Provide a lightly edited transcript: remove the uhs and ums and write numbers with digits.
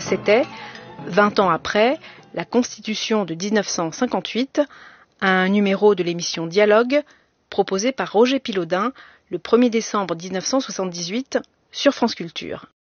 C'était, 20 ans après, la Constitution de 1958, un numéro de l'émission Dialogue, proposé par Roger Pilaudin le 1er décembre 1978 sur France Culture.